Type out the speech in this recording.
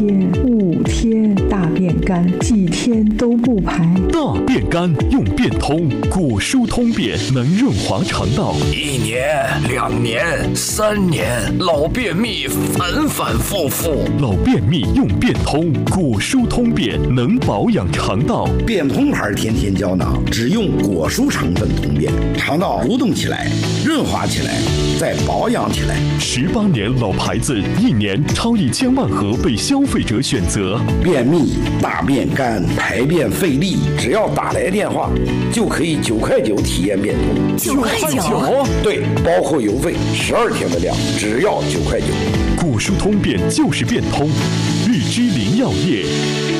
天、5天，大便干，几天都不排。 大便干用便通，果蔬通便能润滑肠道。 1年、2年、3年，老便秘反反复复。 老便秘用便通，果蔬通便能保养肠道。 便通牌天天胶囊只用果蔬成分通便，肠道蠕动起来，润滑起来，再保养起来。 18年老牌子，1年超1000万盒被消费者选择。 便秘、大便干、排便费力，只要打来电话就可以9块9体验便通。 9块9？ 对，包括邮费，12天的量只要9块9。 果蔬通便就是便通，日之林药业。